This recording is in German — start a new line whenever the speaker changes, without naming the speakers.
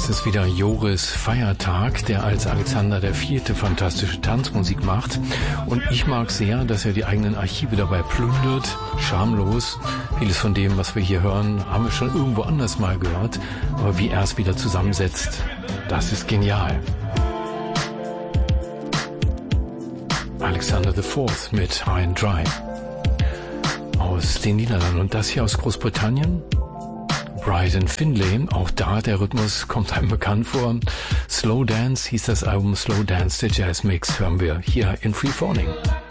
Es ist wieder Joris Feiertag, der als Alexander IV. Fantastische Tanzmusik macht. Und ich mag sehr, dass er die eigenen Archive dabei plündert, schamlos. Vieles von dem, was wir hier hören, haben wir schon irgendwo anders mal gehört. Aber wie er es wieder zusammensetzt, das ist genial. Alexander IV. mit High and Dry aus den Niederlanden. Und das hier aus Großbritannien? Brian Finlay, auch da, der Rhythmus kommt einem bekannt vor. Slow Dance hieß das Album, Slow Dance, der Jazz Mix, hören wir hier in Free Falling.